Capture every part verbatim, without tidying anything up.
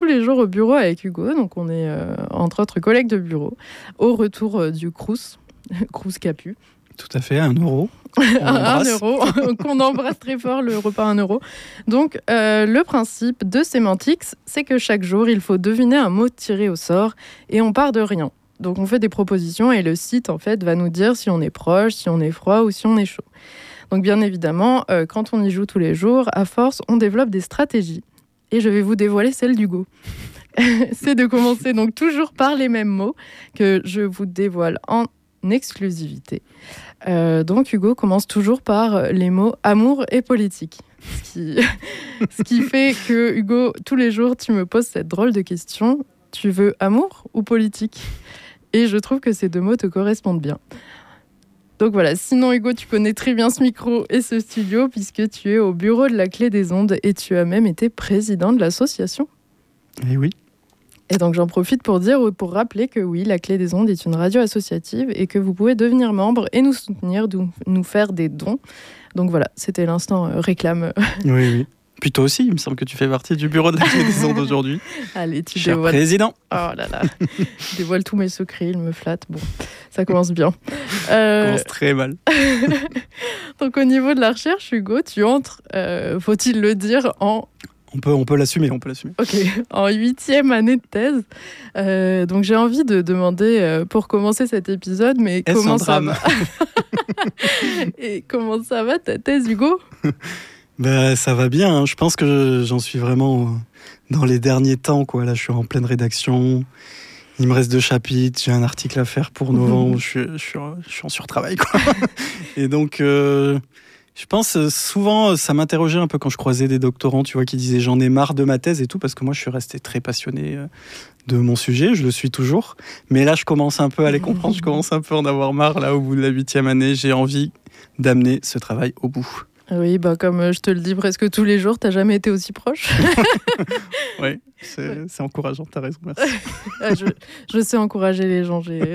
les jours au bureau avec Hugo. Donc, on est, euh, entre autres, collègues de bureau, au retour euh, du Crous, Crous Capu. Tout à fait, un euro. un euro, qu'on embrasse très fort, le repas un euro. Donc, euh, le principe de Sémantics, c'est que chaque jour, il faut deviner un mot tiré au sort et on part de rien. Donc, on fait des propositions et le site, en fait, va nous dire si on est proche, si on est froid ou si on est chaud. Donc, bien évidemment, euh, quand on y joue tous les jours, à force, on développe des stratégies. Et je vais vous dévoiler celle d'Hugo. C'est de commencer donc toujours par les mêmes mots que je vous dévoile en exclusivité. Euh, donc Hugo commence toujours par les mots amour et politique. Ce qui, ce qui fait que Hugo, tous les jours, tu me poses cette drôle de question. Tu veux amour ou politique ? Et je trouve que ces deux mots te correspondent bien. Donc voilà, sinon Hugo, tu connais très bien ce micro et ce studio puisque tu es au bureau de la Clé des Ondes et tu as même été président de l'association. Eh oui. Et donc j'en profite pour dire, pour rappeler que oui, la Clé des Ondes est une radio associative et que vous pouvez devenir membre et nous soutenir, nous faire des dons. Donc voilà, c'était l'instant euh, réclame. Oui, oui. Puis toi aussi, il me semble que tu fais partie du bureau de la Clé des Ondes aujourd'hui. Allez, tu Cher dévoiles. président. Oh là là, je dévoile tous mes secrets, il me flatte. Bon, ça commence bien. Euh... Ça commence très mal. Donc au niveau de la recherche, Hugo, tu entres, euh, faut-il le dire, en... On peut, on peut l'assumer, on peut l'assumer. Ok, en huitième année de thèse. Euh, donc j'ai envie de demander, euh, pour commencer cet épisode, mais Est-ce comment un ça drame va Et comment ça va ta thèse, Hugo? Ben, ça va bien, hein. Je pense que j'en suis vraiment dans les derniers temps, quoi. Là, je suis en pleine rédaction. Il me reste deux chapitres, j'ai un article à faire pour novembre. je, suis, je, suis, je suis en surtravail, quoi. Et donc... Euh... Je pense souvent, ça m'interrogeait un peu quand je croisais des doctorants, tu vois, qui disaient j'en ai marre de ma thèse et tout, parce que moi je suis resté très passionné de mon sujet, je le suis toujours. Mais là, je commence un peu à les comprendre, je commence un peu à en avoir marre. Là, au bout de la huitième année, j'ai envie d'amener ce travail au bout. Oui, bah comme je te le dis presque tous les jours, t'as jamais été aussi proche. Oui, c'est, ouais. c'est encourageant, t'as raison, merci. je, je sais encourager les gens. J'ai...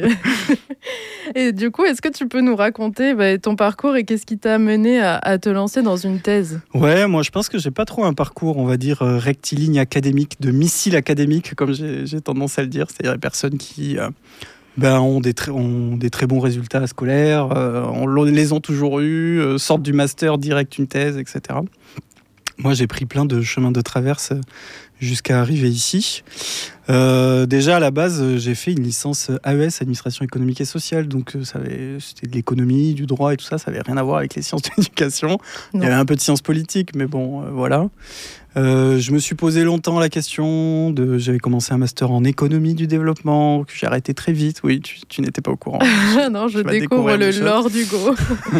Et du coup, est-ce que tu peux nous raconter bah, ton parcours et qu'est-ce qui t'a amené à, à te lancer dans une thèse ? Ouais, moi je pense que j'ai pas trop un parcours, on va dire, rectiligne académique, de missile académique, comme j'ai, j'ai tendance à le dire. C'est-à-dire les personnes qui... Euh, Ben, ont, des très, ont des très bons résultats scolaires, euh, on les ont toujours eus, euh, sortent du master direct une thèse, et cetera. Moi, j'ai pris plein de chemins de traverse jusqu'à arriver ici. Euh, déjà, à la base, j'ai fait une licence A E S, Administration économique et sociale, donc ça avait, c'était de l'économie, du droit et tout ça, ça n'avait rien à voir avec les sciences de l'éducation. Non. Il y avait un peu de sciences politiques, mais bon, euh, voilà. Euh, je me suis posé longtemps la question de... J'avais commencé un master en économie du développement, que j'ai arrêté très vite. Oui, tu, tu n'étais pas au courant. Non, je découvre le lore d'Hugo.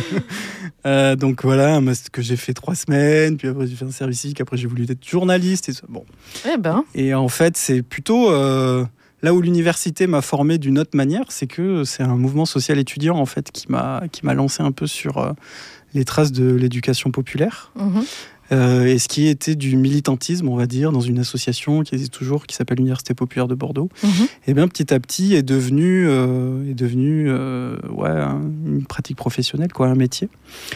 euh, donc voilà, un master que j'ai fait trois semaines, puis après j'ai fait un service civique, après j'ai voulu être journaliste. Et, ça. Bon. Eh ben. Et en fait, c'est plutôt... Euh, là où l'université m'a formé d'une autre manière, c'est que c'est un mouvement social étudiant en fait, qui m'a, qui m'a lancé un peu sur euh, les traces de l'éducation populaire. Mmh. Euh, et ce qui était du militantisme, on va dire, dans une association qui existe toujours, qui s'appelle l'Université populaire de Bordeaux, mmh. et bien petit à petit est devenu, euh, est devenu euh, ouais, une pratique professionnelle, quoi, un métier.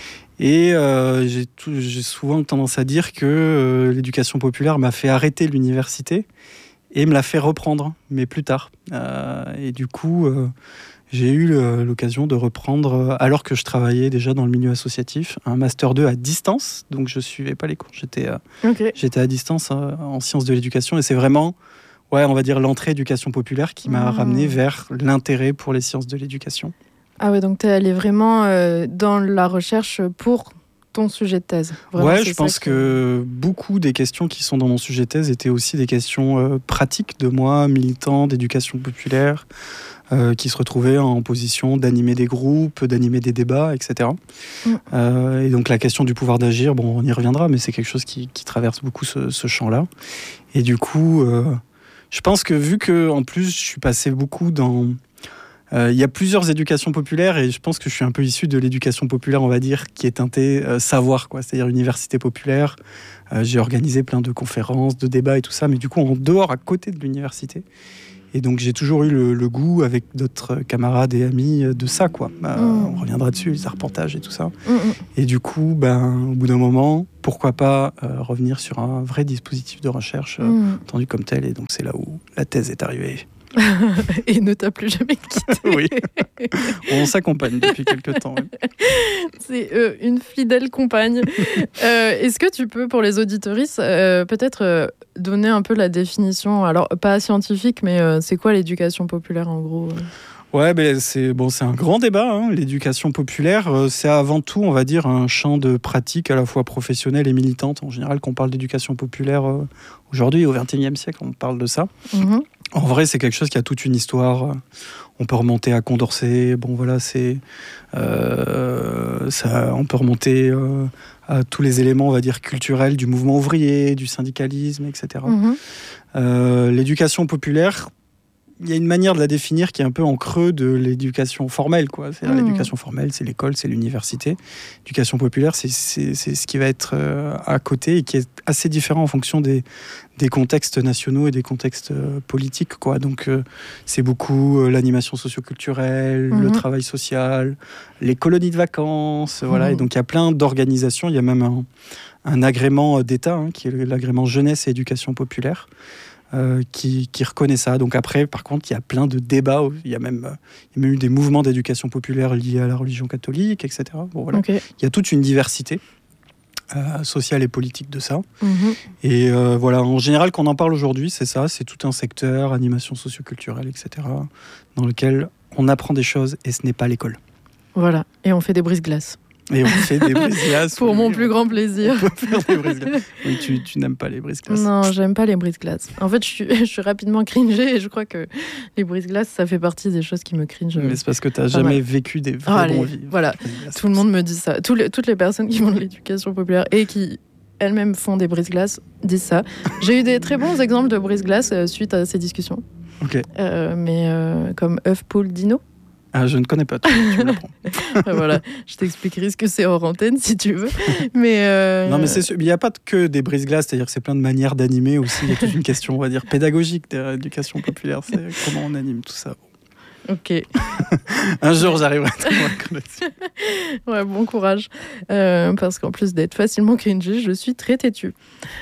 Et euh, j'ai, tout, j'ai souvent tendance à dire que euh, l'éducation populaire m'a fait arrêter l'université et me l'a fait reprendre, mais plus tard. Euh, et du coup... Euh, J'ai eu l'occasion de reprendre, alors que je travaillais déjà dans le milieu associatif, un master deux à distance. Donc, je ne suivais pas les cours. J'étais, okay. j'étais à distance en sciences de l'éducation. Et c'est vraiment, ouais, on va dire, l'entrée éducation populaire qui m'a mmh. ramené vers l'intérêt pour les sciences de l'éducation. Ah ouais, donc tu es allé vraiment euh, dans la recherche pour ton sujet de thèse. Vraiment, ouais, je pense que... que beaucoup des questions qui sont dans mon sujet de thèse étaient aussi des questions euh, pratiques de moi, militant, d'éducation populaire. Euh, qui se retrouvaient en position d'animer des groupes, d'animer des débats, et cetera. Mm. Euh, et donc la question du pouvoir d'agir, bon, on y reviendra, mais c'est quelque chose qui, qui traverse beaucoup ce, ce champ-là. Et du coup, euh, je pense que vu que, en plus, je suis passé beaucoup dans... Il euh, y a plusieurs éducations populaires et je pense que je suis un peu issu de l'éducation populaire, on va dire, qui est teintée euh, savoir, quoi. C'est-à-dire université populaire. Euh, j'ai organisé plein de conférences, de débats et tout ça, mais du coup, en dehors, à côté de l'université. Et donc, j'ai toujours eu le, le goût, avec d'autres camarades et amis, de ça, quoi. Euh, mmh. On reviendra dessus, les arpentages et tout ça. Mmh. Et du coup, ben, au bout d'un moment, pourquoi pas euh, revenir sur un vrai dispositif de recherche euh, mmh. entendu comme tel. Et donc c'est là où la thèse est arrivée. Et ne t'a plus jamais quitté. Oui, on s'accompagne depuis quelques temps. C'est euh, une fidèle compagne. euh, est-ce que tu peux, pour les auditeuristes, euh, peut-être euh, donner un peu la définition, alors pas scientifique, mais euh, c'est quoi l'éducation populaire en gros? Ouais, ben c'est bon, c'est un grand débat. Hein. L'éducation populaire, euh, c'est avant tout, on va dire, un champ de pratique à la fois professionnelle et militante. En général, quand on parle d'éducation populaire euh, aujourd'hui, au vingt et unième siècle, on parle de ça. Mm-hmm. En vrai, c'est quelque chose qui a toute une histoire. On peut remonter à Condorcet. Bon, voilà, c'est euh, ça. On peut remonter euh, à tous les éléments, on va dire, culturels du mouvement ouvrier, du syndicalisme, et cetera. Mm-hmm. Euh, l'éducation populaire, il y a une manière de la définir qui est un peu en creux de l'éducation formelle, quoi. C'est-à-dire mmh. l'éducation formelle, c'est l'école, c'est l'université. L'éducation populaire, c'est, c'est, c'est ce qui va être euh, à côté et qui est assez différent en fonction des, des contextes nationaux et des contextes euh, politiques, quoi. Donc, euh, c'est beaucoup euh, l'animation socioculturelle, mmh. le travail social, les colonies de vacances, mmh. voilà. Et donc, il y a plein d'organisations. Il y a même un, un agrément d'État, hein, qui est l'agrément jeunesse et éducation populaire. Euh, qui, qui reconnaît ça. Donc après, par contre, il y a plein de débats. Il y a même, il y a même eu des mouvements d'éducation populaire liés à la religion catholique, et cetera. Bon, voilà. Okay. Il y a toute une diversité euh, sociale et politique de ça. Mm-hmm. Et euh, voilà, en général, quand on en parle aujourd'hui, c'est ça, c'est tout un secteur, animation socioculturelle, et cetera, dans lequel on apprend des choses et ce n'est pas l'école. Voilà, et on fait des brise-glaces. Et on fait des brise-glaces. Pour oui, mon plus grand plaisir. On peut faire des brise-glaces. Oui, tu, tu n'aimes pas les brise-glaces. Non, j'aime pas les brise-glaces. En fait, je suis, je suis rapidement cringée et je crois que les brise-glaces, ça fait partie des choses qui me cringent. Mais c'est parce que tu n'as jamais mal. vécu des vrais oh, bons vies. Voilà, tout le monde me dit ça. Tous les, toutes les personnes qui font de l'éducation populaire et qui elles-mêmes font des brise-glaces disent ça. J'ai eu des très bons exemples de brise-glaces euh, suite à ces discussions. Ok. Euh, mais euh, comme œuf, poule, dino. Ah, je ne connais pas, tu, tu me l'apprends. Voilà, je t'expliquerai ce que c'est hors antenne si tu veux. Mais euh... Non, mais c'est sûr, il n'y a pas que des brise-glaces, c'est-à-dire que c'est plein de manières d'animer aussi. Il y a toute une question, on va dire, pédagogique de l'éducation populaire. C'est comment on anime tout ça. Ok. Un jour, j'arriverai à te convaincre là-dessus. Ouais, bon courage. Euh, parce qu'en plus d'être facilement cringée, je suis très têtue.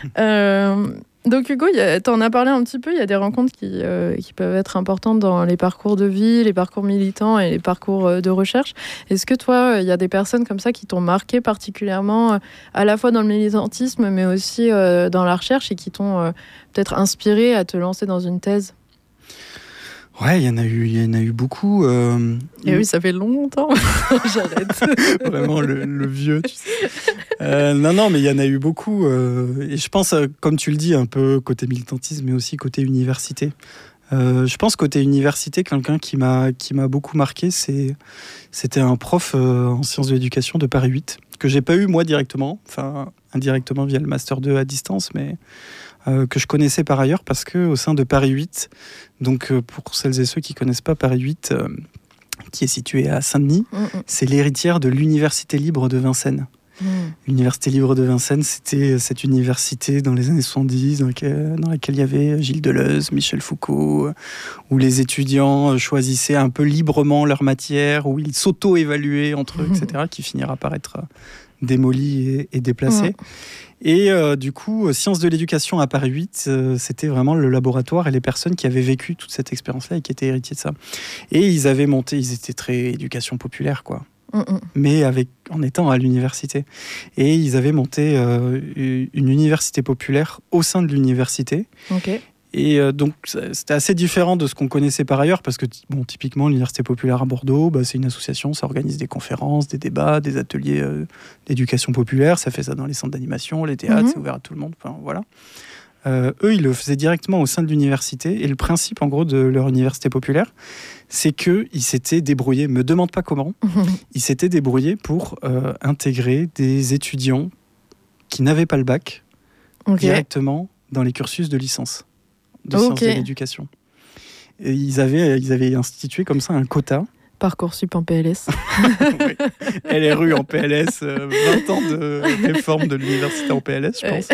Euh... Donc Hugo, tu en as parlé un petit peu, il y a des rencontres qui, euh, qui peuvent être importantes dans les parcours de vie, les parcours militants et les parcours euh, de recherche. Est-ce que toi, il y a des personnes comme ça qui t'ont marqué particulièrement, euh, à la fois dans le militantisme, mais aussi euh, dans la recherche et qui t'ont euh, peut-être inspiré à te lancer dans une thèse ? Ouais, il y en a eu, il y en a eu beaucoup. Euh... Et oui, ça fait longtemps. J'arrête. Vraiment le, le vieux, tu sais. Euh, non, non, mais il y en a eu beaucoup. Euh, et je pense, comme tu le dis, un peu côté militantisme, mais aussi côté université. Euh, je pense côté université, quelqu'un qui m'a, qui m'a beaucoup marqué, c'est, c'était un prof euh, en sciences de l'éducation de Paris huit, que j'ai pas eu moi directement, enfin indirectement via le Master deux à distance, mais... Euh, que je connaissais par ailleurs parce qu'au sein de Paris huit, donc euh, pour celles et ceux qui ne connaissent pas Paris huit, euh, qui est situé à Saint-Denis, mmh. c'est l'héritière de l'Université libre de Vincennes. Mmh. L'Université libre de Vincennes, c'était cette université dans les années soixante-dix dans laquelle, dans laquelle il y avait Gilles Deleuze, Michel Foucault, où les étudiants choisissaient un peu librement leur matière, où ils s'auto-évaluaient entre eux, mmh. et cetera, qui finira par être démolie et, et déplacée. Mmh. Et euh, du coup, Sciences de l'éducation à Paris huit, euh, c'était vraiment le laboratoire et les personnes qui avaient vécu toute cette expérience-là et qui étaient héritiers de ça. Et ils avaient monté, ils étaient très éducation populaire, quoi. Mmh. Mais avec, en étant à l'université. Et ils avaient monté euh, une université populaire au sein de l'université. Okay. Et euh, donc, c'était assez différent de ce qu'on connaissait par ailleurs, parce que, bon, typiquement, l'Université populaire à Bordeaux, bah, c'est une association, ça organise des conférences, des débats, des ateliers euh, d'éducation populaire, ça fait ça dans les centres d'animation, les théâtres, mmh. c'est ouvert à tout le monde, enfin, voilà. Euh, eux, ils le faisaient directement au sein de l'université, et le principe, en gros, de leur université populaire, c'est qu'ils s'étaient débrouillés, me demande pas comment, mmh. ils s'étaient débrouillés pour euh, intégrer des étudiants qui n'avaient pas le bac, okay. directement dans les cursus de licence de okay. sciences de l'éducation. Et ils avaient, ils avaient institué comme ça un quota. Parcoursup en P L S. Oui. L R U en P L S, euh, vingt ans de réforme de l'université en P L S, je pense.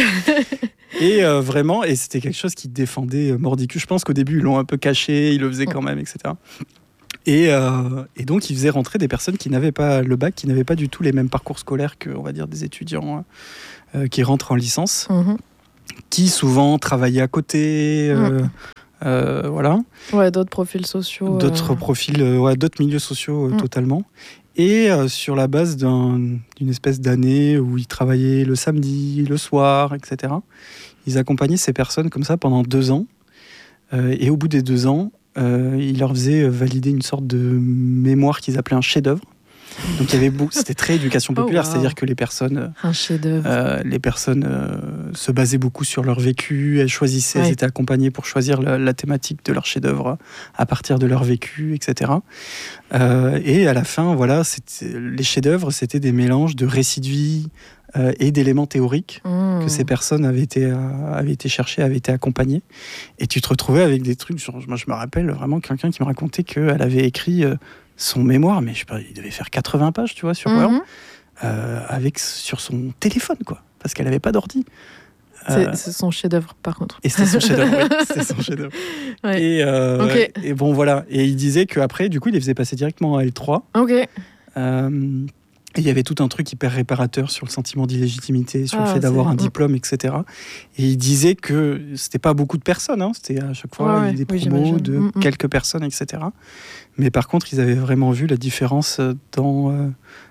Et euh, vraiment, et c'était quelque chose qui défendait mordicus. Je pense qu'au début, ils l'ont un peu caché, ils le faisaient quand même, et cetera. Et, euh, et donc, il faisait rentrer des personnes qui n'avaient pas le bac, qui n'avaient pas du tout les mêmes parcours scolaires que, on va dire, des étudiants euh, qui rentrent en licence, mmh. qui souvent travaillaient à côté, euh, mmh. euh, voilà. Ouais, d'autres profils sociaux. D'autres euh... profils, euh, ouais, d'autres milieux sociaux, euh, mmh. totalement. Et euh, sur la base d'un, d'une espèce d'année où ils travaillaient le samedi, le soir, et cetera, ils accompagnaient ces personnes comme ça pendant deux ans. Euh, et au bout des deux ans, euh, ils leur faisaient valider une sorte de mémoire qu'ils appelaient un chef-d'œuvre. Donc il y avait beau, c'était très éducation populaire, oh, wow. c'est-à-dire que les personnes, un chef-d'œuvre. Euh, les personnes euh, se basaient beaucoup sur leur vécu, elles choisissaient, ouais. elles étaient accompagnées pour choisir la, la thématique de leur chef-d'œuvre à partir de leur vécu, et cetera. Euh, et à la fin, voilà, c'était, les chefs-d'œuvre, c'était des mélanges de récits de vie euh, et d'éléments théoriques mmh. que ces personnes avaient été, euh, avaient été cherchées, avaient été accompagnées. Et tu te retrouvais avec des trucs. Genre, moi, je me rappelle vraiment quelqu'un qui me racontait qu'elle avait écrit euh, son mémoire, mais je sais pas, il devait faire quatre-vingts pages, tu vois, sur Word, mmh. euh, avec sur son téléphone, quoi, parce qu'elle n'avait pas d'ordi. C'est, euh, c'est son chef-d'œuvre, par contre. Et c'était son chef-d'œuvre, oui, c'était son chef-d'œuvre. Ouais. Et, euh, okay. et bon, voilà. Et il disait qu'après, du coup, il les faisait passer directement à L trois. Ok. Euh, et il y avait tout un truc hyper réparateur sur le sentiment d'illégitimité, sur ah, le fait d'avoir un diplôme, et cetera. Et il disait que c'était pas beaucoup de personnes, hein, c'était à chaque fois ouais, des promos oui, de mm-hmm. quelques personnes, et cetera. Mais par contre, ils avaient vraiment vu la différence dans euh,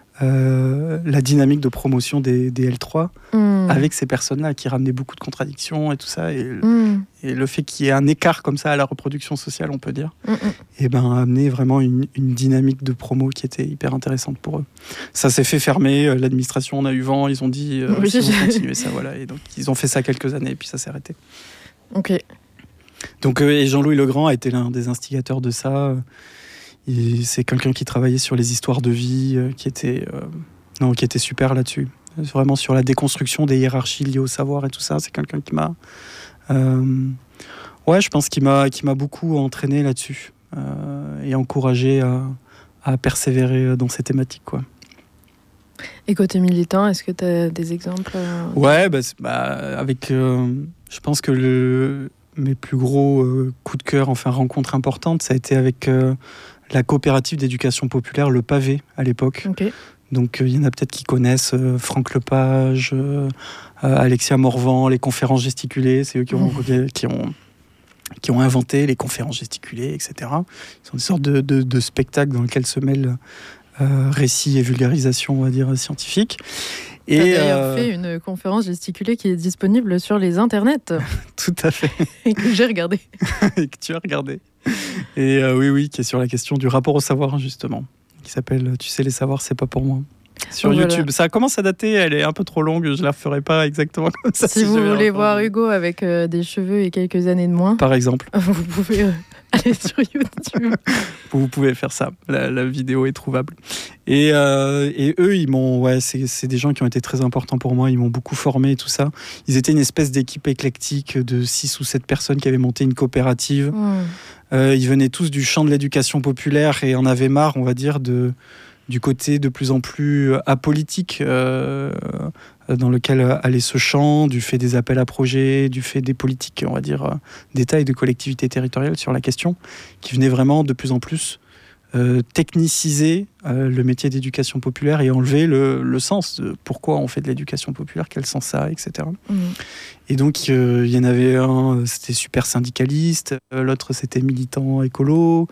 euh, la dynamique de promotion des, des L trois mm. avec ces personnes-là qui ramenaient beaucoup de contradictions et tout ça. Et, mm. et le fait qu'il y ait un écart comme ça à la reproduction sociale, on peut dire, mm-mm. et ben, a amené vraiment une, une dynamique de promo qui était hyper intéressante pour eux. Ça s'est fait fermer, l'administration en a eu vent, ils ont dit euh, oui, si on continuait ça, voilà. Et donc ils ont fait ça quelques années et puis ça s'est arrêté. Ok. Donc, euh, et Jean-Louis Legrand a été l'un des instigateurs de ça. Il, c'est quelqu'un qui travaillait sur les histoires de vie, euh, qui, était, euh, non, qui était super là-dessus. Vraiment sur la déconstruction des hiérarchies liées au savoir et tout ça. C'est quelqu'un qui m'a... Euh, ouais, je pense qu'il m'a, qui m'a beaucoup entraîné là-dessus euh, et encouragé à, à persévérer dans ces thématiques, quoi. Et côté militant, est-ce que tu as des exemples euh... Ouais, bah, bah, avec... Euh, je pense que le, mes plus gros euh, coups de cœur, enfin rencontres importantes, ça a été avec... Euh, la coopérative d'éducation populaire, le Pavé, à l'époque. Okay. Donc, il euh, y en a peut-être qui connaissent euh, Franck Lepage, euh, euh, Alexia Morvan, les conférences gesticulées. C'est eux qui ont, mmh. qui ont, qui ont inventé les conférences gesticulées, et cetera. Ils sont des sortes de, de, de spectacles dans lesquels se mêlent euh, récits et vulgarisation, on va dire, scientifiques. Tu as d'ailleurs euh... fait une conférence gesticulée qui est disponible sur les internets. Tout à fait. Et que j'ai regardé. Et que tu as regardé. Et euh, oui, oui, qui est sur la question du rapport au savoir, justement. Qui s'appelle « Tu sais, les savoirs, c'est pas pour moi ». Sur oh, YouTube. Voilà. Ça commence à dater, elle est un peu trop longue, je la referai pas exactement comme ça. Si, si vous voulez voir Hugo avec euh, des cheveux et quelques années de moins. Par exemple. Vous pouvez... Euh... Allez sur YouTube. Vous pouvez faire ça. La, la vidéo est trouvable. Et, euh, et eux, ils m'ont, ouais, c'est, c'est des gens qui ont été très importants pour moi. Ils m'ont beaucoup formé et tout ça. Ils étaient une espèce d'équipe éclectique de six ou sept personnes qui avaient monté une coopérative. Mmh. Euh, ils venaient tous du champ de l'éducation populaire et en avaient marre, on va dire, de, du côté de plus en plus apolitique euh, dans lequel allait ce champ, du fait des appels à projets, du fait des politiques, on va dire, d'État et de collectivités territoriales sur la question, qui venaient vraiment de plus en plus euh, techniciser euh, le métier d'éducation populaire et enlever le, le sens de pourquoi on fait de l'éducation populaire, quel sens ça a, et cetera. Mmh. Et donc, il euh, y en avait un, c'était super syndicaliste, euh, l'autre, c'était militant écolo,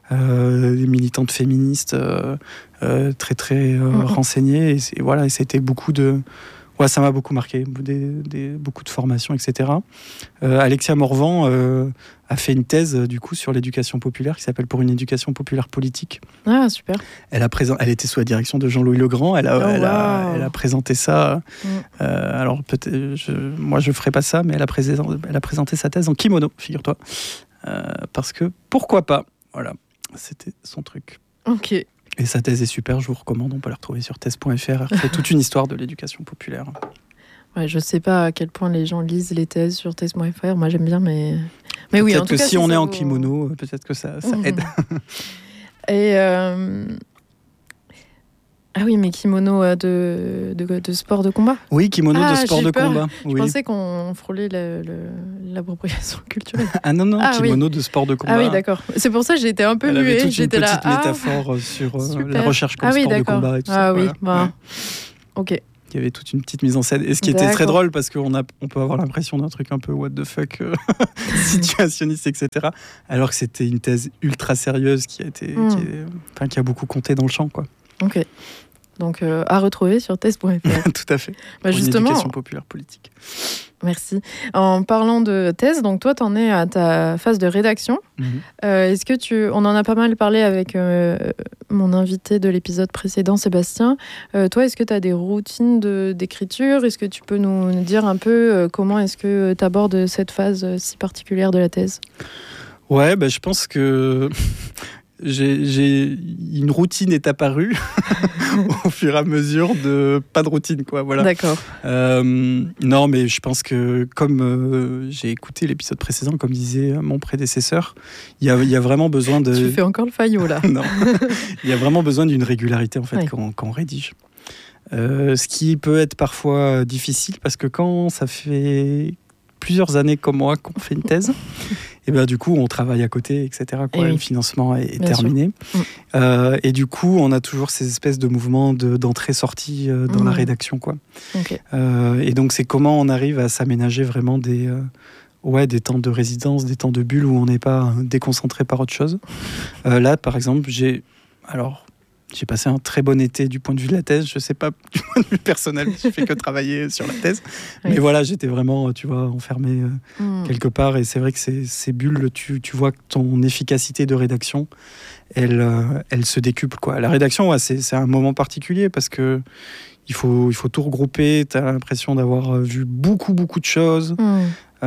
euh, des militantes féministes euh, euh, très, très euh, mmh. renseignées. Et, et voilà, et c'était beaucoup de... Ouais, ça m'a beaucoup marqué, des, des, beaucoup de formations, et cetera. Euh, Alexia Morvan euh, a fait une thèse du coup sur l'éducation populaire qui s'appelle « Pour une éducation populaire politique ». Ah, super. Elle, a présent... elle était sous la direction de Jean-Louis Legrand. Elle a, oh, elle a, wow. elle a présenté ça. Mm. Euh, alors, peut-être, je... moi, je ne ferai pas ça, mais elle a, présé... elle a présenté sa thèse en kimono, figure-toi. Euh, parce que pourquoi pas ? Voilà, c'était son truc. Ok. Et sa thèse est super, je vous recommande, on peut la retrouver sur thèse point f r. Elle fait toute une histoire de l'éducation populaire. Ouais, je ne sais pas à quel point les gens lisent les thèses sur thèse point f r, moi j'aime bien, mais, mais oui, peut-être en tout que cas, si on est vaut... en kimono, peut-être que ça, ça mmh. aide. Et euh... Ah oui, mais kimono euh, de, de, de sport de combat. Oui, kimono ah, de sport de peur. combat. Je oui. pensais qu'on frôlait le, le, l'appropriation culturelle. Ah non, non, ah, kimono oui. de sport de combat. Ah oui, d'accord. C'est pour ça que j'étais un peu Elle muet. avait toute j'étais une là, petite ah, métaphore sur euh, la super. recherche comme ah, oui, sport d'accord. de combat et tout ah, ça. Ah oui, voilà. bah, ouais. ok. Il y avait toute une petite mise en scène. Et ce qui D'accord. était très drôle, parce qu'on a, on peut avoir l'impression d'un truc un peu what the fuck, euh, situationniste, et cetera. Alors que c'était une thèse ultra sérieuse qui a, été, mm. qui, est, enfin, qui a beaucoup compté dans le champ, quoi. Ok. Donc, euh, à retrouver sur thèse point f r. Tout à fait. Bah, Pour justement, une éducation populaire politique. Merci. En parlant de thèse, donc toi, tu en es à ta phase de rédaction. Mm-hmm. Euh, est-ce que tu... On en a pas mal parlé avec euh, mon invité de l'épisode précédent, Sébastien. Euh, toi, est-ce que tu as des routines de, d'écriture ? Est-ce que tu peux nous dire un peu euh, comment est-ce que tu abordes cette phase euh, si particulière de la thèse ? Ouais, bah, je pense que... J'ai, j'ai une routine est apparue au fur et à mesure de pas de routine, quoi. Voilà. D'accord. Euh, non, mais je pense que comme euh, j'ai écouté l'épisode précédent, comme disait mon prédécesseur, il y a, y a vraiment besoin de. Tu fais encore le faillot là. Non, il y a vraiment besoin d'une régularité en fait ouais. quand, quand on rédige. Euh, ce qui peut être parfois difficile parce que quand ça fait plusieurs années comme moi qu'on fait une thèse. Et ben, du coup, on travaille à côté, et cetera. Quoi. Oui. Le financement est, est terminé. Mm. Euh, et du coup, on a toujours ces espèces de mouvements de, d'entrée-sortie euh, dans mmh. la rédaction. Quoi. Okay. Euh, et donc, c'est comment on arrive à s'aménager vraiment des, euh, ouais, des temps de résidence, des temps de bulle où on n'est pas déconcentré par autre chose. Euh, là, par exemple, j'ai... Alors, j'ai passé un très bon été du point de vue de la thèse. Je ne sais pas du point de vue personnel, je ne fais que travailler sur la thèse. Oui. Mais voilà, j'étais vraiment, tu vois, enfermé euh, mmh. quelque part. Et c'est vrai que ces, ces bulles, tu, tu vois que ton efficacité de rédaction, elle, euh, elle se décuple, quoi. La rédaction, ouais, c'est, c'est un moment particulier parce que il faut, il faut tout regrouper. Tu as l'impression d'avoir vu beaucoup, beaucoup de choses. Mmh.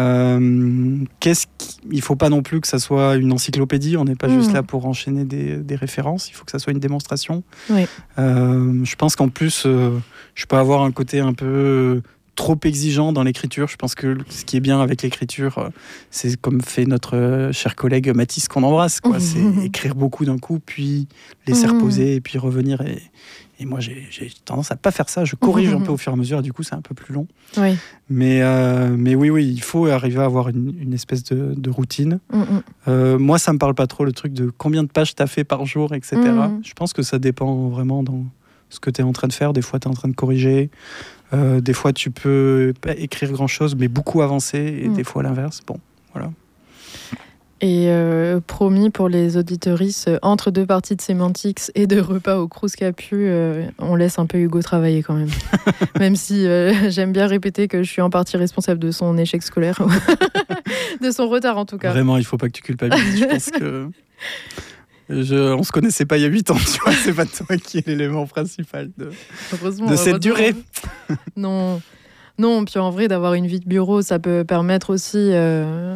Euh, qu'est-ce qu'il ne faut pas non plus que ça soit une encyclopédie, on n'est pas mmh. juste là pour enchaîner des, des références, il faut que ça soit une démonstration. Oui. Euh, je pense qu'en plus, euh, je peux avoir un côté un peu trop exigeant dans l'écriture. Je pense que ce qui est bien avec l'écriture, c'est comme fait notre cher collègue Mathis qu'on embrasse, quoi. Mmh. C'est écrire beaucoup d'un coup, puis laisser mmh. reposer, et puis revenir. Et, et moi, j'ai, j'ai tendance à ne pas faire ça. Je corrige mmh. un peu au fur et à mesure, et du coup, c'est un peu plus long. Oui. Mais, euh, mais oui, oui, il faut arriver à avoir une, une espèce de, de routine. Mmh. Euh, moi, ça ne me parle pas trop, le truc de combien de pages tu as fait par jour, et cetera. Mmh. Je pense que ça dépend vraiment dans ce que tu es en train de faire. Des fois, tu es en train de corriger. Euh, des fois, tu peux pas écrire grand-chose, mais beaucoup avancer. Et mmh. des fois, l'inverse. Bon, voilà. Et euh, promis pour les auditorices, euh, entre deux parties de sémantiques et de repas au Crous Capu, euh, on laisse un peu Hugo travailler quand même. Même si euh, j'aime bien répéter que je suis en partie responsable de son échec scolaire, de son retard en tout cas. Vraiment, il ne faut pas que tu culpabilises. Je pense que je, on ne se connaissait pas il y a huit ans, tu vois. C'est pas toi qui es l'élément principal de, heureusement, de cette heureusement. durée. Non, non. Puis en vrai, d'avoir une vie de bureau, ça peut permettre aussi... Euh...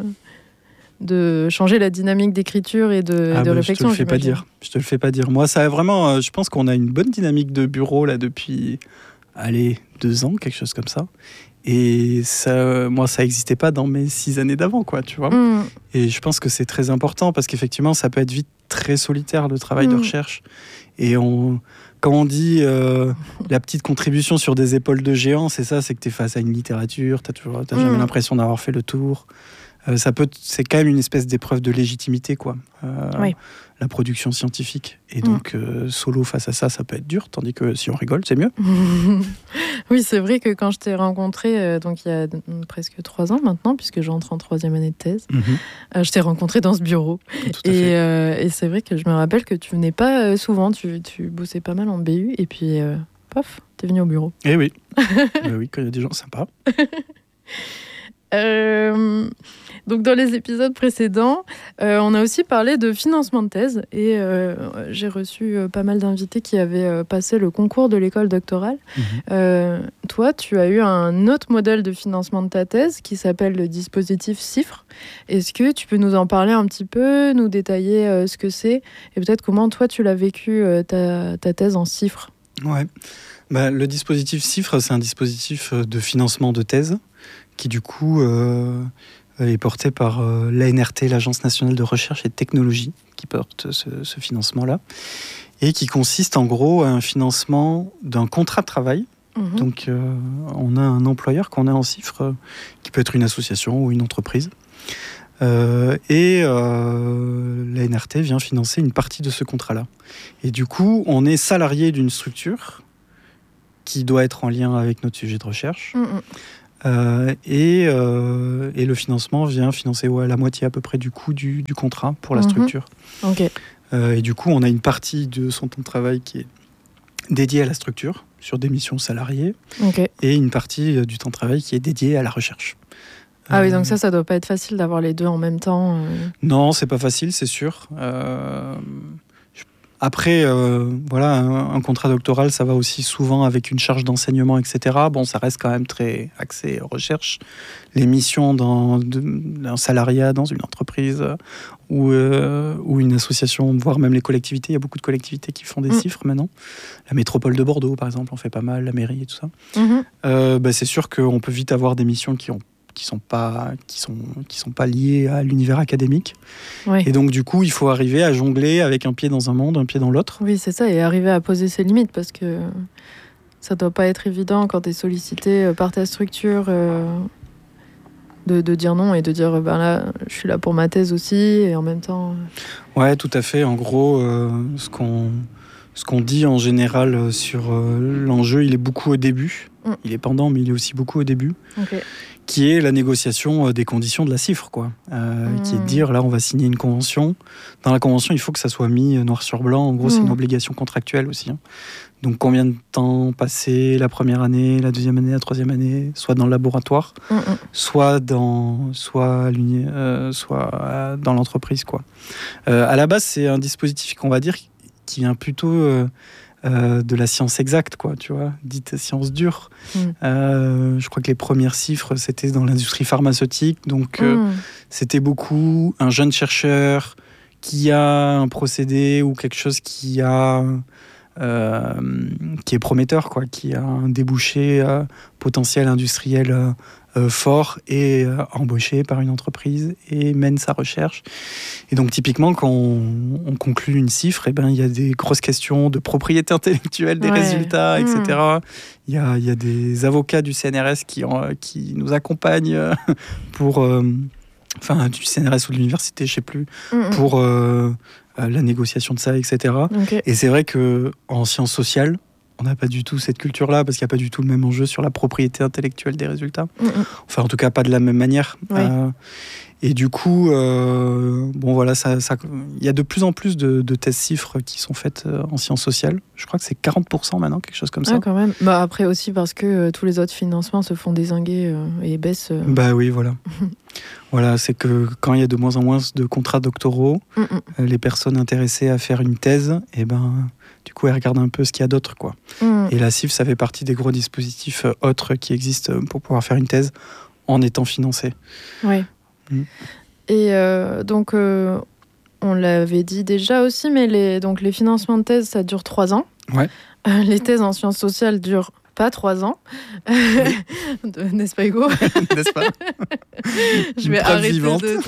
de changer la dynamique d'écriture et de, ah de bah, réflexion. Je te le fais pas dire. Je te le fais pas dire. Moi, ça a vraiment. Euh, je pense qu'on a une bonne dynamique de bureau là depuis, allez, deux ans, quelque chose comme ça. Et ça, moi, ça n'existait pas dans mes six années d'avant, quoi, tu vois. Mm. Et je pense que c'est très important parce qu'effectivement, ça peut être vite très solitaire le travail mm. de recherche. Et on, quand on dit euh, la petite contribution sur des épaules de géants, c'est ça, c'est que tu es face à une littérature, tu n'as mm. jamais l'impression d'avoir fait le tour. Euh, ça peut, c'est quand même une espèce d'épreuve de légitimité, quoi. Euh, oui. La production scientifique. Et donc, mmh. euh, solo face à ça, ça peut être dur, tandis que si on rigole, c'est mieux. Oui, c'est vrai que quand je t'ai rencontré, euh, donc il y a presque trois ans maintenant, puisque j'entre en troisième année de thèse, mmh. euh, je t'ai rencontré dans ce bureau. Tout à et, fait. Euh, et c'est vrai que je me rappelle que tu venais pas euh, souvent, tu, tu bossais pas mal en B U, et puis, euh, paf, t'es venu au bureau. Eh oui. bah oui, quand il y a des gens sympas. Euh, donc dans les épisodes précédents, euh, on a aussi parlé de financement de thèse et euh, j'ai reçu euh, pas mal d'invités qui avaient euh, passé le concours de l'école doctorale. Mmh. Euh, toi, tu as eu un autre modèle de financement de ta thèse qui s'appelle le dispositif CIFRE. Est-ce que tu peux nous en parler un petit peu, nous détailler euh, ce que c'est et peut-être comment toi tu l'as vécu euh, ta, ta thèse en CIFRE? Ouais. Bah, le dispositif CIFRE, c'est un dispositif de financement de thèse qui du coup euh, est porté par euh, l'A N R T, l'Agence nationale de recherche et de technologie, qui porte ce, ce financement-là, et qui consiste en gros à un financement d'un contrat de travail. Mmh. Donc euh, on a un employeur qu'on a en chiffre, euh, qui peut être une association ou une entreprise. Euh, et euh, l'A N R T vient financer une partie de ce contrat-là. Et du coup, on est salarié d'une structure qui doit être en lien avec notre sujet de recherche. Mmh. Euh, et, euh, et le financement vient financer ouais, la moitié à peu près du coût du, du contrat pour la mmh. structure. Okay. Euh, et du coup, on a une partie de son temps de travail qui est dédiée à la structure, sur des missions salariées, okay. et une partie du temps de travail qui est dédiée à la recherche. Ah oui, donc ça, ça doit pas être facile d'avoir les deux en même temps. Euh... Non, c'est pas facile, c'est sûr. Euh... Après, euh, voilà, un, un contrat doctoral, ça va aussi souvent avec une charge d'enseignement, et cetera. Bon, ça reste quand même très axé recherche. Les missions dans, d'un salariat dans une entreprise ou, euh, ou une association, voire même les collectivités. Il y a beaucoup de collectivités qui font des mmh. chiffres maintenant. La métropole de Bordeaux, par exemple, en fait pas mal, la mairie et tout ça. Mmh. Euh, bah, c'est sûr qu'on peut vite avoir des missions qui ont qui sont pas qui sont qui sont pas liés à l'univers académique. Oui. Et donc du coup, il faut arriver à jongler avec un pied dans un monde, un pied dans l'autre. Oui, c'est ça, et arriver à poser ses limites, parce que ça doit pas être évident quand tu es sollicité par ta structure euh, de, de dire non et de dire ben là, je suis là pour ma thèse aussi et en même temps. Ouais, tout à fait. En gros, euh, ce qu'on ce qu'on dit en général sur euh, l'enjeu, il est beaucoup au début. Mm. Il est pendant, mais il est aussi beaucoup au début. Okay. Qui est la négociation des conditions de la cifre, quoi. Euh, mmh. Qui est de dire, là, on va signer une convention. Dans la convention, il faut que ça soit mis noir sur blanc. En gros, mmh. c'est une obligation contractuelle aussi. Hein. Donc, combien de temps passer la première année, la deuxième année, la troisième année, soit dans le laboratoire, mmh. soit dans, soit, euh, soit dans l'entreprise, quoi. Euh, à la base, c'est un dispositif qu'on va dire qui vient plutôt... Euh, Euh, de la science exacte, quoi, tu vois, dite science dure. Mm. Euh, je crois que les premières chiffres, c'était dans l'industrie pharmaceutique, donc euh, mm. c'était beaucoup un jeune chercheur qui a un procédé ou quelque chose qui a euh, qui est prometteur, quoi, qui a un débouché euh, potentiel industriel euh, euh, fort et euh, embauché par une entreprise et mène sa recherche. Et donc typiquement, quand on, on conclut une chiffre, eh ben, il y a des grosses questions de propriété intellectuelle des ouais. résultats, mmh. et cetera. Il y a, il y a des avocats du C N R S qui, en, qui nous accompagnent pour... Euh, enfin, du C N R S ou de l'université, je ne sais plus, mmh. pour euh, la négociation de ça, et cetera. Okay. Et c'est vrai qu'en sciences sociales, on n'a pas du tout cette culture-là, parce qu'il n'y a pas du tout le même enjeu sur la propriété intellectuelle des résultats. Mmh. Enfin, en tout cas, pas de la même manière. Ouais. Euh, et du coup, euh, bon, voilà, ça, ça, il y a de plus en plus de, de thèses chiffres qui sont faites en sciences sociales. Je crois que c'est quarante pour cent maintenant, quelque chose comme ça. Ah, quand même. Bah, après aussi, parce que euh, tous les autres financements se font dézinguer euh, et baissent. Euh... Bah oui, voilà. Voilà, c'est que quand il y a de moins en moins de contrats doctoraux, mmh. euh, les personnes intéressées à faire une thèse, eh ben... Du coup, elle regarde un peu ce qu'il y a d'autre, quoi. Mmh. Et la C I F, ça fait partie des gros dispositifs autres qui existent pour pouvoir faire une thèse en étant financé. Oui. Mmh. Et euh, donc, euh, on l'avait dit déjà aussi, mais les, donc, les financements de thèse, ça dure trois ans. Ouais. Euh, les thèses en sciences sociales durent pas trois ans. Oui. N'est-ce pas, Hugo? N'est-ce pas? Je vais arrêter vivante. de...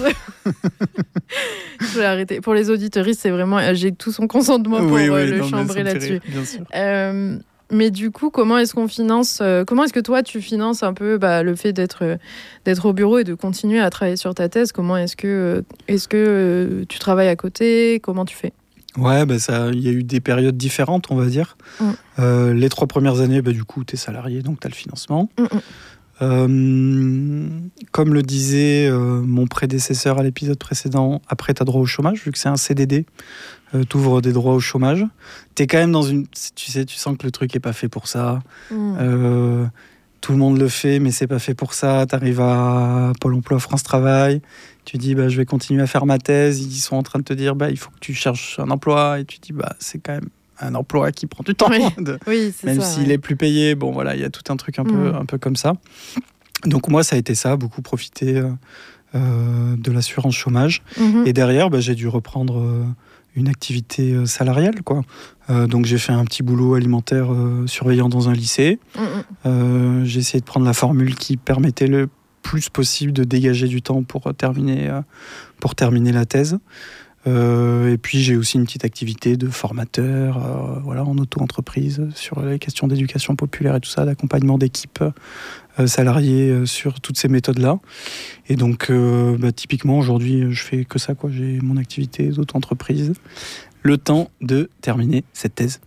Je vais arrêter. Pour les auditeuristes, c'est vraiment... J'ai tout son consentement pour oui, oui, le non, chambrer là-dessus. Bien sûr. Euh, mais du coup, comment est-ce qu'on finance... Euh, comment est-ce que toi, tu finances un peu bah, le fait d'être, euh, d'être au bureau et de continuer à travailler sur ta thèse? Comment est-ce que, euh, est-ce que euh, tu travailles à côté? Comment tu fais? Ouais, bah ça, il y a eu des périodes différentes, on va dire. Mm. Euh, les trois premières années, bah, du coup, tu es salarié, donc tu as le financement. Mm-mm. Euh, comme le disait euh, mon prédécesseur à l'épisode précédent, après, tu as droit au chômage, vu que c'est un C D D, euh, tu ouvres des droits au chômage. Tu es quand même dans une... Tu sais, tu sens que le truc n'est pas fait pour ça. Mm. Euh, tout le monde le fait, mais c'est pas fait pour ça. Tu arrives à Pôle emploi, France Travail, tu dis bah, je vais continuer à faire ma thèse. Ils sont en train de te dire bah, il faut que tu cherches un emploi. Et tu dis bah, c'est quand même un emploi qui prend du temps. Oui, de... oui c'est même ça. Même s'il ouais. est plus payé, bon, voilà, il y a tout un truc un, mmh. peu, un peu comme ça. Donc moi, ça a été ça, beaucoup profiter euh, euh, de l'assurance chômage. Mmh. Et derrière, bah, j'ai dû reprendre... Euh, une activité euh, salariale, quoi. Euh, donc j'ai fait un petit boulot alimentaire euh, surveillant dans un lycée. Mmh. Euh, j'ai essayé de prendre la formule qui permettait le plus possible de dégager du temps pour terminer, euh, pour terminer la thèse. Euh, et puis j'ai aussi une petite activité de formateur, euh, voilà, en auto-entreprise sur les questions d'éducation populaire et tout ça, d'accompagnement d'équipes euh, salariées euh, sur toutes ces méthodes-là. Et donc euh, bah, typiquement aujourd'hui je fais que ça, quoi. J'ai mon activité d'auto-entreprise, le temps de terminer cette thèse.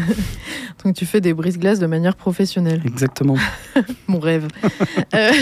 Donc tu fais des brise-glaces de manière professionnelle. Exactement. Mon rêve. euh,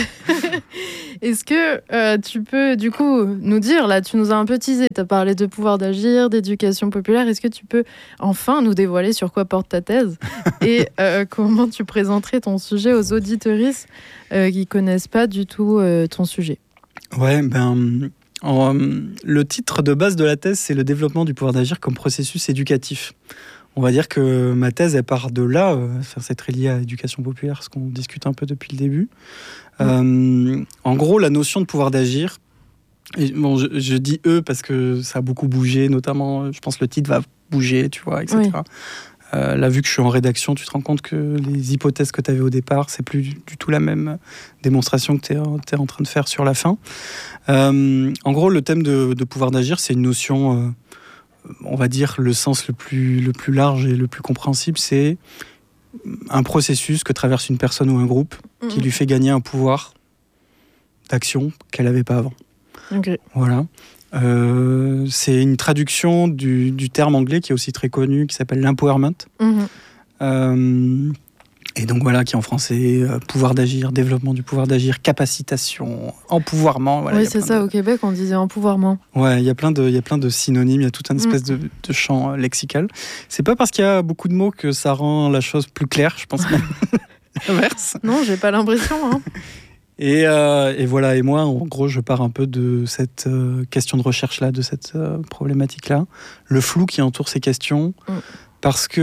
Est-ce que euh, tu peux du coup nous dire, là tu nous as un peu teasé, tu as parlé de pouvoir d'agir, d'éducation populaire, est-ce que tu peux enfin nous dévoiler sur quoi porte ta thèse et euh, comment tu présenterais ton sujet aux auditeuristes euh, qui ne connaissent pas du tout euh, ton sujet? Ouais, ben... En, le titre de base de la thèse, c'est le développement du pouvoir d'agir comme processus éducatif. On va dire que ma thèse, elle part de là, euh, c'est très lié à l'éducation populaire, ce qu'on discute un peu depuis le début. Mmh. Euh, en gros, la notion de pouvoir d'agir, et bon, je, je dis eux parce que ça a beaucoup bougé, notamment, je pense que le titre va bouger, tu vois, et cetera. Oui. Euh, là, vu que je suis en rédaction, tu te rends compte que les hypothèses que tu avais au départ, c'est plus du tout la même démonstration que tu es en train de faire sur la fin. Euh, en gros, le thème de, de pouvoir d'agir, c'est une notion, euh, on va dire, le sens le plus, le plus large et le plus compréhensible, c'est un processus que traverse une personne ou un groupe mmh. qui lui fait gagner un pouvoir d'action qu'elle n'avait pas avant. Okay. Voilà. Euh, c'est une traduction du, du terme anglais qui est aussi très connu, qui s'appelle l'empowerment. Mmh. Euh, et donc voilà, qui en français, euh, pouvoir d'agir, développement du pouvoir d'agir, capacitation, empouvoirment. Voilà, oui, c'est ça, de... au Québec, on disait empouvoirment. Ouais, il y a plein de, il y a plein de synonymes, il y a tout un espèce mmh. de, de champ lexical. C'est pas parce qu'il y a beaucoup de mots que ça rend la chose plus claire, je pense même l'inverse. Non, j'ai pas l'impression, hein. Et, euh, et voilà, et moi, en gros, je pars un peu de cette euh, question de recherche-là, de cette euh, problématique-là, le flou qui entoure ces questions, mm. parce que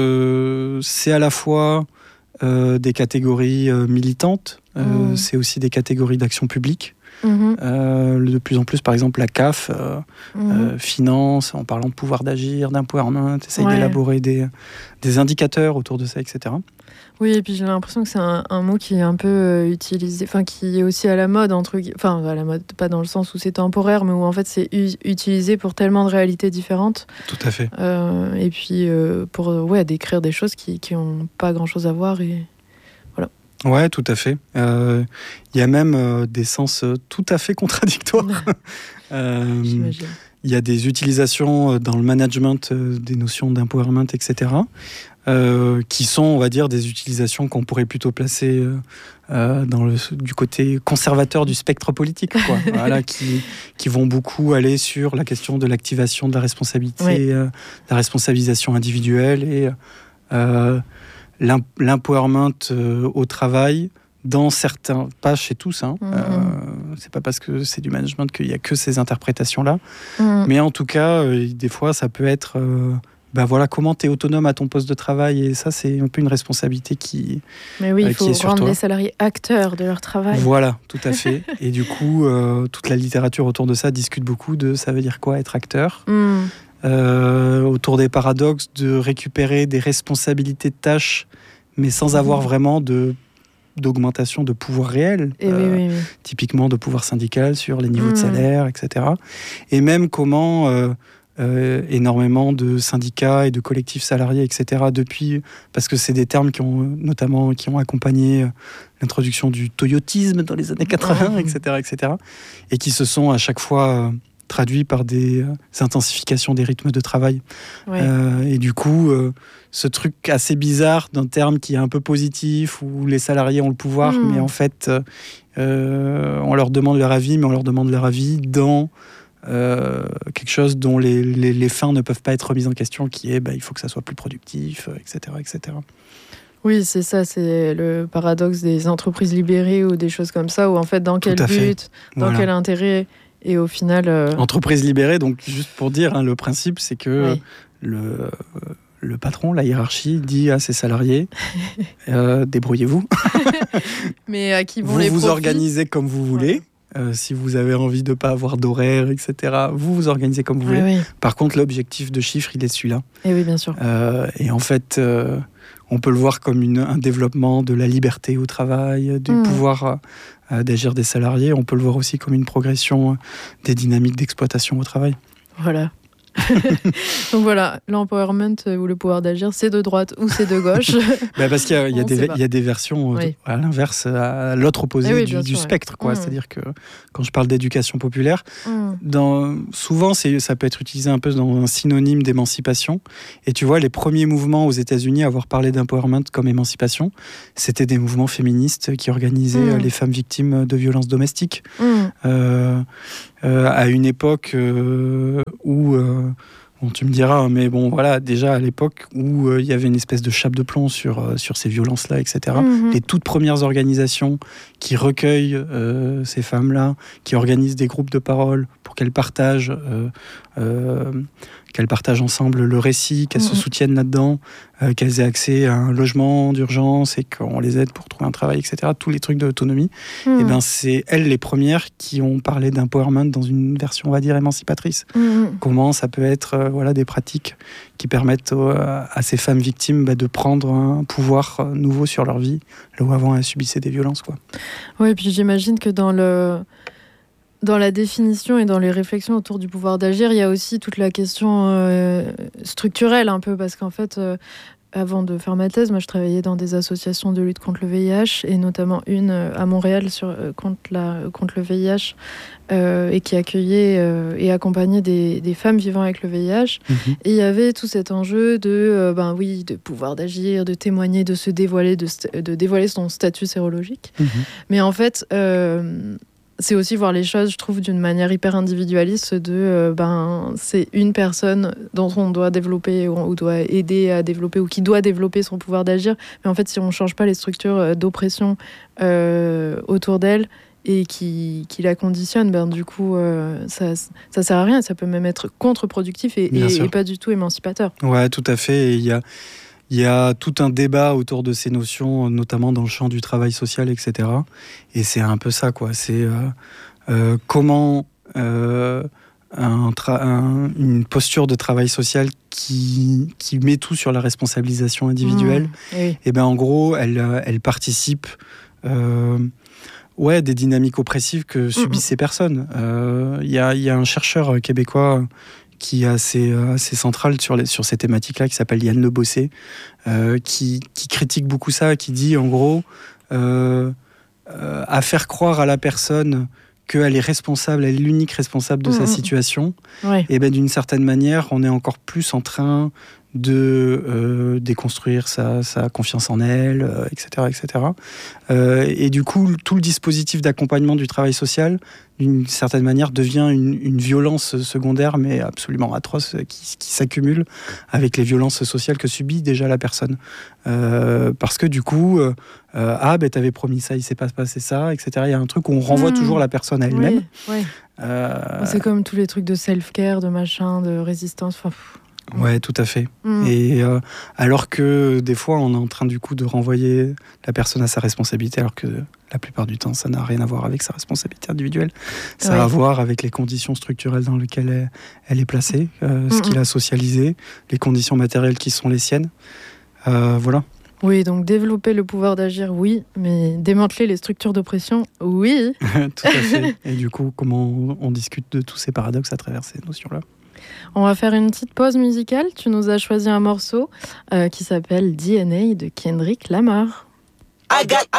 euh, c'est à la fois euh, des catégories euh, militantes, euh, mm. c'est aussi des catégories d'action publique. Mm-hmm. Euh, de plus en plus, par exemple, la C A F euh, mm-hmm. euh, finance, en parlant de pouvoir d'agir, d'empowerment, essaye ouais. d'élaborer des, des indicateurs autour de ça, et cetera. Oui, et puis j'ai l'impression que c'est un, un mot qui est un peu euh, utilisé, enfin qui est aussi à la mode, entre, enfin à la mode, pas dans le sens où c'est temporaire, mais où en fait c'est u- utilisé pour tellement de réalités différentes. Tout à fait. Euh, et puis euh, pour ouais, décrire des choses qui qui ont pas grand-chose à voir et voilà. Ouais, tout à fait. Il euh, y a même euh, des sens tout à fait contradictoires. euh, J'imagine. Il y a des utilisations dans le management euh, des notions d'empowerment, et cetera. Euh, qui sont, on va dire, des utilisations qu'on pourrait plutôt placer euh, dans le, du côté conservateur du spectre politique, quoi. Voilà, qui, qui vont beaucoup aller sur la question de l'activation de la responsabilité, oui. euh, la responsabilisation individuelle et euh, l'empowerment euh, au travail dans certains, pas chez tous, hein, mm-hmm. euh, c'est pas parce que c'est du management qu'il y a que ces interprétations-là, mm-hmm. mais en tout cas, euh, des fois, ça peut être... Euh, ben voilà, comment tu es autonome à ton poste de travail, et ça, c'est un peu une responsabilité qui, Mais oui, euh, il faut qui est sur rendre toi. Les salariés acteurs de leur travail. Voilà, tout à fait. Et du coup, euh, toute la littérature autour de ça discute beaucoup de ça veut dire quoi être acteur. Mm. Euh, autour des paradoxes de récupérer des responsabilités de tâches, mais sans mm. avoir vraiment de d'augmentation de pouvoir réel, et euh, oui, oui, oui. typiquement de pouvoir syndical sur les niveaux mm. de salaire, et cetera. Et même comment... Euh, Euh, énormément de syndicats et de collectifs salariés, et cetera. Depuis, parce que c'est des termes qui ont notamment qui ont accompagné l'introduction du toyotisme dans les années quatre-vingts, oh. et cetera, et cetera. Et qui se sont à chaque fois euh, traduits par des, euh, des intensifications des rythmes de travail. Ouais. Euh, et du coup, euh, ce truc assez bizarre d'un terme qui est un peu positif, où les salariés ont le pouvoir, mmh. mais en fait, euh, on leur demande leur avis, mais on leur demande leur avis dans Euh, quelque chose dont les, les, les fins ne peuvent pas être remises en question, qui est bah, il faut que ça soit plus productif, et cetera, et cetera. Oui, c'est ça, c'est le paradoxe des entreprises libérées ou des choses comme ça, où en fait, dans quel but, fait. dans voilà. quel intérêt, et au final... Euh... Entreprise libérée, donc juste pour dire, hein, le principe, c'est que oui. le, euh, le patron, la hiérarchie, dit à ses salariés, euh, débrouillez-vous. Mais à qui vont vous les vous profits organisez comme vous voulez. Ouais. Euh, si vous avez envie de ne pas avoir d'horaire, et cetera, vous vous organisez comme vous voulez. Oui, oui. Par contre, l'objectif de chiffre, il est celui-là. Et oui, bien sûr. Euh, et en fait, euh, on peut le voir comme une, un développement de la liberté au travail, du mmh. pouvoir euh, d'agir des salariés. On peut le voir aussi comme une progression des dynamiques d'exploitation au travail. Voilà. Donc voilà, l'empowerment ou le pouvoir d'agir, c'est de droite ou c'est de gauche. bah parce qu'il y a, il y a, des, il y a des versions oui. à l'inverse, à l'autre opposé oui, du, du sûr, spectre. Quoi. Mmh. C'est-à-dire que quand je parle d'éducation populaire, mmh. dans, souvent c'est, ça peut être utilisé un peu dans un synonyme d'émancipation. Et tu vois, les premiers mouvements aux États-Unis à avoir parlé d'empowerment comme émancipation, c'était des mouvements féministes qui organisaient mmh. les femmes victimes de violences domestiques. Mmh. Euh, Euh, à une époque euh, où, euh, bon, tu me diras, mais bon, voilà, déjà à l'époque où il euh, y avait une espèce de chape de plomb sur, euh, sur ces violences-là, et cetera. Mm-hmm. Les toutes premières organisations qui recueillent euh, ces femmes-là, qui organisent des groupes de parole pour qu'elles partagent, euh, euh, qu'elles partagent ensemble le récit, qu'elles mmh. se soutiennent là-dedans, euh, qu'elles aient accès à un logement d'urgence et qu'on les aide pour trouver un travail, et cetera. Tous les trucs d'autonomie. Mmh. Et ben c'est elles les premières qui ont parlé d'empowerment dans une version, on va dire, émancipatrice. Mmh. Comment ça peut être euh, voilà, des pratiques qui permettent euh, à ces femmes victimes bah, de prendre un pouvoir euh, nouveau sur leur vie, là où avant elles subissaient des violences. Quoi. Oui, et puis j'imagine que dans le... Dans la définition et dans les réflexions autour du pouvoir d'agir, il y a aussi toute la question euh, structurelle un peu, parce qu'en fait, euh, avant de faire ma thèse, moi je travaillais dans des associations de lutte contre le V I H, et notamment une euh, à Montréal sur, euh, contre, la, contre le V I H, euh, et qui accueillait euh, et accompagnait des, des femmes vivant avec le V I H. Mmh. Et il y avait tout cet enjeu de, euh, ben oui, de pouvoir d'agir, de témoigner, de se dévoiler, de, de dévoiler son statut sérologique. Mmh. Mais en fait... Euh, c'est aussi voir les choses, je trouve, d'une manière hyper individualiste de, euh, ben, c'est une personne dont on doit développer ou on doit aider à développer ou qui doit développer son pouvoir d'agir. Mais en fait, si on ne change pas les structures d'oppression euh, autour d'elle et qui, qui la conditionnent, ben, du coup, euh, ça ne sert à rien. Ça peut même être contre-productif et, et, et pas du tout émancipateur. Ouais, tout à fait. Et il y a... Il y a tout un débat autour de ces notions, notamment dans le champ du travail social, et cetera. Et c'est un peu ça, quoi. C'est euh, euh, comment euh, un tra- un, une posture de travail social qui, qui met tout sur la responsabilisation individuelle, mmh, oui. Et ben en gros, elle, elle participe euh, ouais, des dynamiques oppressives que subissent mmh. ces personnes. Il euh, y, a, y a un chercheur québécois qui est assez, assez central sur, les, sur ces thématiques-là, qui s'appelle Yann Le Bossé, euh, qui, qui critique beaucoup ça, qui dit en gros, euh, euh, à faire croire à la personne qu'elle est responsable, elle est l'unique responsable de mmh. sa situation, ouais. Et ben d'une certaine manière, on est encore plus en train de euh, déconstruire sa, sa confiance en elle, euh, et cetera, et cetera. Euh, et du coup, tout le dispositif d'accompagnement du travail social, d'une certaine manière, devient une, une violence secondaire, mais absolument atroce, qui, qui s'accumule avec les violences sociales que subit déjà la personne. Euh, parce que du coup, euh, ah, ben t'avais promis ça, il s'est pas passé ça, et cetera. Il y a un truc où on renvoie mmh. toujours la personne à elle-même. Oui, oui. Euh... C'est comme tous les trucs de self-care, de machin, de résistance. Enfin, ouais, tout à fait. Mmh. Et euh, alors que des fois, on est en train du coup de renvoyer la personne à sa responsabilité, alors que la plupart du temps, ça n'a rien à voir avec sa responsabilité individuelle. Ça ouais. a à voir avec les conditions structurelles dans lesquelles elle, elle est placée, euh, mmh. ce qu'il a socialisé, les conditions matérielles qui sont les siennes. Euh, voilà. Oui, donc développer le pouvoir d'agir, oui, mais démanteler les structures d'oppression, oui. Tout à fait. Et du coup, comment on, on discute de tous ces paradoxes à travers ces notions-là? On va faire une petite pause musicale. Tu nous as choisi un morceau euh, qui s'appelle D N A de Kendrick Lamar. I got